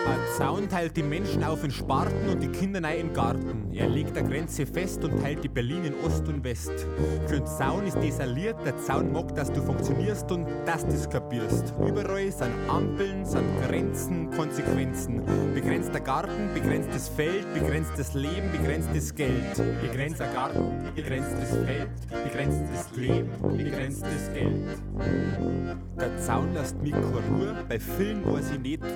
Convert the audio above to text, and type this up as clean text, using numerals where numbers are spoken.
Ein Zaun teilt die Menschen auf in Sparten und die Kinder rein in den Garten. Er legt eine Grenze fest und teilt die Berlin in Ost und West. Für den Zaun ist desaliert, der Zaun mag, dass du funktionierst und dass du es kapierst. Überall sind Ampeln, sind Grenzen, Konsequenzen. Begrenzter Garten, begrenztes Feld, begrenztes Leben, begrenztes Geld. Begrenzter Garten, begrenztes Feld, begrenztes Leben, begrenztes Geld. Der Zaun lässt mich keine Ruhe, bei vielen weiß ich nicht,